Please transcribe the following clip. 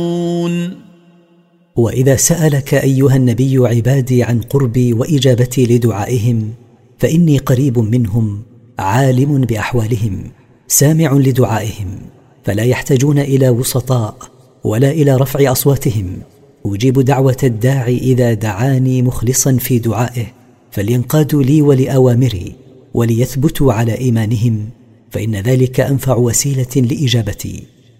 وإذا سألك أيها النبي عبادي عن قربي وإجابتي لدعائهم فإني قريب منهم عالم بأحوالهم سامع لدعائهم، فلا يحتاجون إلى وسطاء ولا إلى رفع أصواتهم. أجيب دعوة الداعي إذا دعاني مخلصا في دعائه، فلينقادوا لي ولأوامري وليثبتوا على إيمانهم، فإن ذلك أنفع وسيلة لإجابتي.